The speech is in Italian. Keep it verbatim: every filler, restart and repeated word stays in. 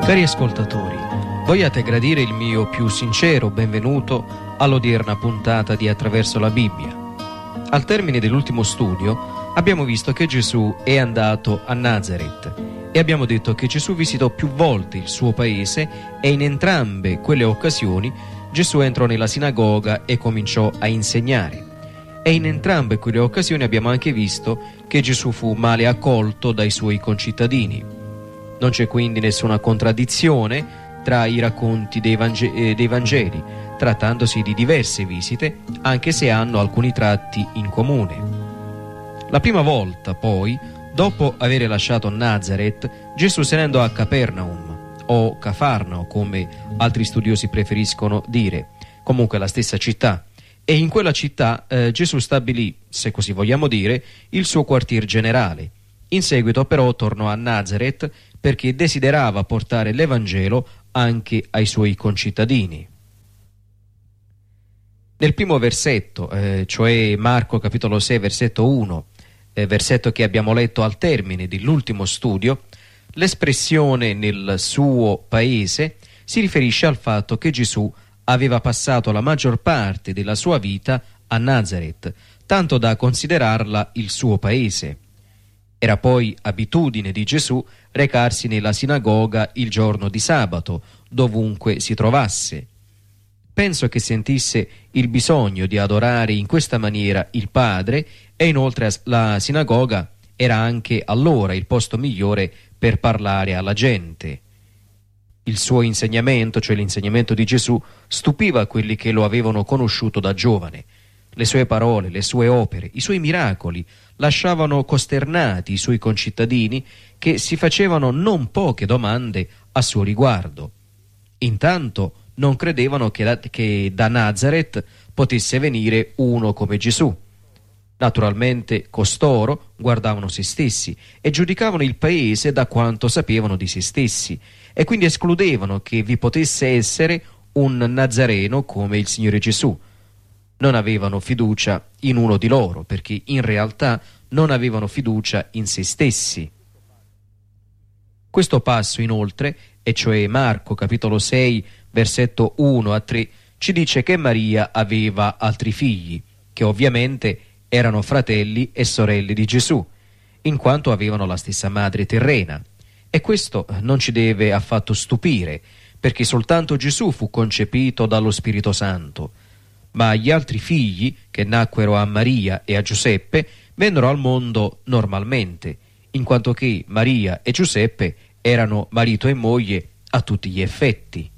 Cari ascoltatori, vogliate gradire il mio più sincero benvenuto all'odierna puntata di Attraverso la Bibbia. Al termine dell'ultimo studio abbiamo visto che Gesù è andato a Nazaret e abbiamo detto che Gesù visitò più volte il suo paese e in entrambe quelle occasioni Gesù entrò nella sinagoga e cominciò a insegnare. E in entrambe quelle occasioni abbiamo anche visto che Gesù fu male accolto dai suoi concittadini. Non c'è quindi nessuna contraddizione tra i racconti dei, Vange- eh, dei Vangeli, trattandosi di diverse visite, anche se hanno alcuni tratti in comune. La prima volta, poi, dopo aver lasciato Nazaret, Gesù se ne andò a Capernaum, o Cafarnao, come altri studiosi preferiscono dire, comunque la stessa città. E in quella città eh, Gesù stabilì, se così vogliamo dire, il suo quartier generale. In seguito però tornò a Nazaret perché desiderava portare l'Evangelo anche ai suoi concittadini. Nel primo versetto, eh, cioè Marco capitolo sei versetto uno, eh, versetto che abbiamo letto al termine dell'ultimo studio, l'espressione nel suo paese si riferisce al fatto che Gesù aveva passato la maggior parte della sua vita a Nazaret, tanto da considerarla il suo paese. Era poi abitudine di Gesù recarsi nella sinagoga il giorno di sabato, dovunque si trovasse. Penso che sentisse il bisogno di adorare in questa maniera il Padre e inoltre la sinagoga era anche allora il posto migliore per parlare alla gente. Il suo insegnamento, cioè l'insegnamento di Gesù, stupiva quelli che lo avevano conosciuto da giovane. Le sue parole, le sue opere, i suoi miracoli lasciavano costernati i suoi concittadini che si facevano non poche domande a suo riguardo. Intanto non credevano che da, che da Nazaret potesse venire uno come Gesù. Naturalmente costoro guardavano se stessi e giudicavano il paese da quanto sapevano di se stessi e quindi escludevano che vi potesse essere un Nazareno come il Signore Gesù. Non avevano fiducia in uno di loro, perché in realtà non avevano fiducia in se stessi. Questo passo, inoltre, e cioè Marco capitolo sei, versetto uno a tre, ci dice che Maria aveva altri figli, che ovviamente erano fratelli e sorelle di Gesù, in quanto avevano la stessa madre terrena. E questo non ci deve affatto stupire, perché soltanto Gesù fu concepito dallo Spirito Santo. Ma gli altri figli, che nacquero a Maria e a Giuseppe, vennero al mondo normalmente, in quanto che Maria e Giuseppe erano marito e moglie a tutti gli effetti.